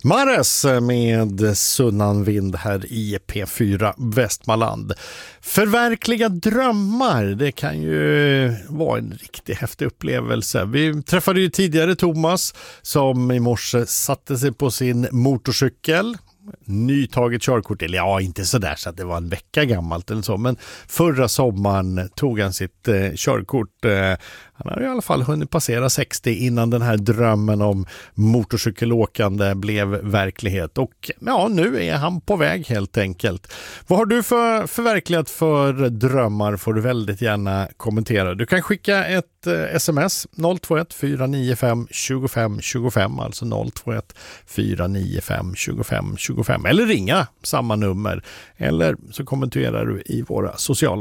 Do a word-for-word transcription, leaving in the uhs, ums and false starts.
Mares med Sunnan vind här i P fyra Västmanland. Förverkliga drömmar, det kan ju vara en riktigt häftig upplevelse. Vi träffade ju tidigare Thomas som i morse satte sig på sin motorcykel. Nytaget körkort, eller ja, inte sådär så att det var en vecka gammalt eller så, men förra sommaren tog han sitt eh, körkort. Eh, han har i alla fall hunnit passera sextio innan den här drömmen om motorcykelåkande blev verklighet, och ja, nu är han på väg helt enkelt. Vad har du för förverkligat för drömmar får du väldigt gärna kommentera. Du kan skicka ett eh, sms noll två ett fyra nio fem två fem två fem, alltså noll två ett fyra nio fem två fem två fem, eller ringa samma nummer, eller så kommenterar du i våra sociala